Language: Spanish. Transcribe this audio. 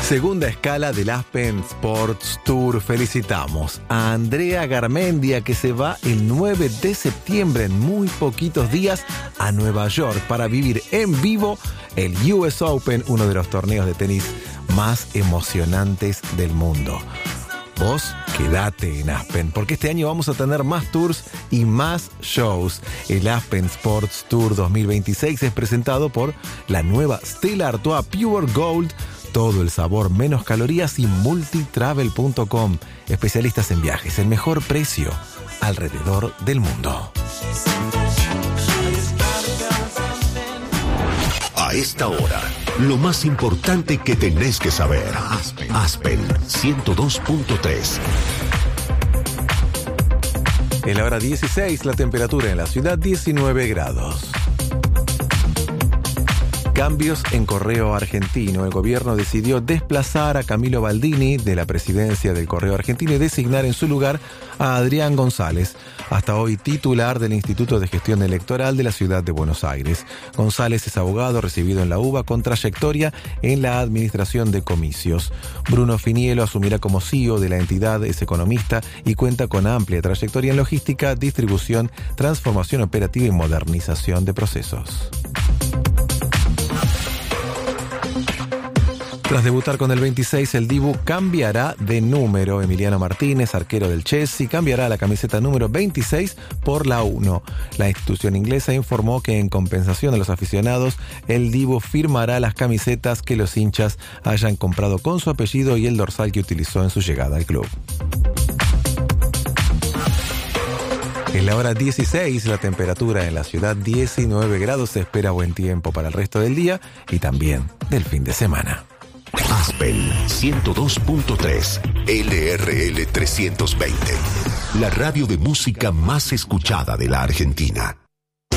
Segunda escala del Aspen Sports Tour. Felicitamos a Andrea Garmendia, que se va el 9 de septiembre, en muy poquitos días, a Nueva York para vivir en vivo el US Open, uno de los torneos de tenis más emocionantes del mundo. Vos quedate en Aspen, porque este año vamos a tener más tours y más shows. El Aspen Sports Tour 2026 es presentado por la nueva Stella Artois Pure Gold. Todo el sabor, menos calorías, y multitravel.com. Especialistas en viajes, el mejor precio alrededor del mundo. A esta hora, lo más importante que tenés que saber. Aspen 102.3. En la hora 16, la temperatura en la ciudad 19 grados. Cambios en Correo Argentino. El gobierno decidió desplazar a Camilo Baldini de la presidencia del Correo Argentino y designar en su lugar a Adrián González, hasta hoy titular del Instituto de Gestión Electoral de la Ciudad de Buenos Aires. González es abogado recibido en la UBA con trayectoria en la administración de comicios. Bruno Finielo asumirá como CEO de la entidad, es economista y cuenta con amplia trayectoria en logística, distribución, transformación operativa y modernización de procesos. Tras debutar con el 26, el Dibu cambiará de número. Emiliano Martínez, arquero del Chelsea, cambiará la camiseta número 26 por la 1. La institución inglesa informó que en compensación a los aficionados, el Dibu firmará las camisetas que los hinchas hayan comprado con su apellido y el dorsal que utilizó en su llegada al club. En la hora 16, la temperatura en la ciudad 19 grados. Se espera buen tiempo para el resto del día y también del fin de semana. Aspen 102.3, LRL 320, la radio de música más escuchada de la Argentina.